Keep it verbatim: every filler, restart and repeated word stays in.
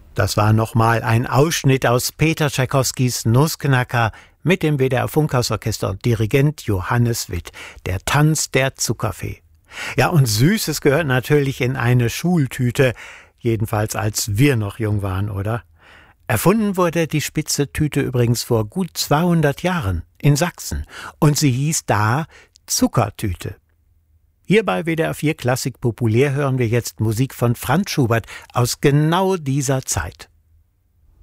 Das war nochmal ein Ausschnitt aus Peter Tschaikowskis Nussknacker mit dem W D R Funkhausorchester und Dirigent Johannes Witt, der Tanz der Zuckerfee. Ja, und Süßes gehört natürlich in eine Schultüte, jedenfalls als wir noch jung waren, oder? Erfunden wurde die spitze Tüte übrigens vor gut zweihundert Jahren in Sachsen und sie hieß da Zuckertüte. Hier bei W D R vier Klassik populär hören wir jetzt Musik von Franz Schubert aus genau dieser Zeit.